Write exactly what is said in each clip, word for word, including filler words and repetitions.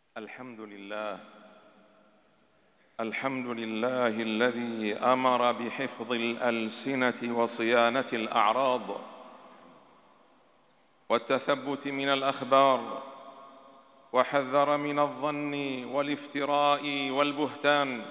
الحمد لله الحمد لله الذي أمر بحفظ الألسنة وصيانة الأعراض والتثبت من الأخبار، وحذر من الظن والافتراء والبهتان،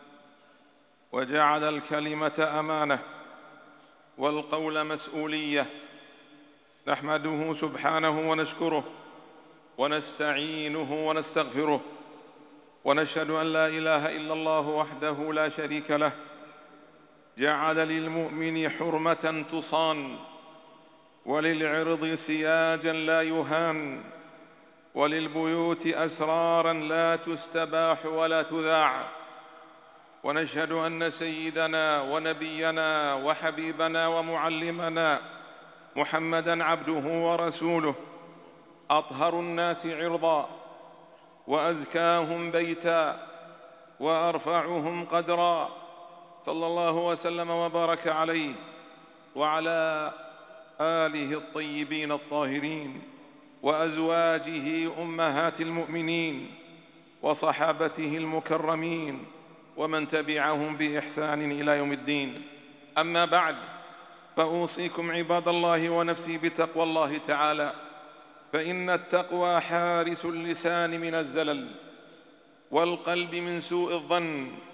وجعل الكلمة أمانة والقول مسؤولية. نحمده سبحانه ونشكره ونستعينه ونستغفره، ونشهد أن لا إله إلا الله وحده لا شريك له، جعل للمؤمن حرمة تصان، وللعرض سياجا لا يهان، وللبيوت أسرارا لا تستباح ولا تذاع. ونشهد أن سيدنا ونبينا وحبيبنا ومعلمنا محمدًا عبده ورسوله، أطهر الناس عرضا، وأزكاهم بيتا، وأرفعهم قدرا، صلى الله وسلم وبارك عليه وعلى آله الطيبين الطاهرين، وأزواجه أمهات المؤمنين، وصحابته المكرمين، ومن تبعهم بإحسان إلى يوم الدين. أما بعد، فأوصيكم عباد الله ونفسي بتقوى الله تعالى، فإن التقوى حارس اللسان من الزلل، والقلب من سوء الظن،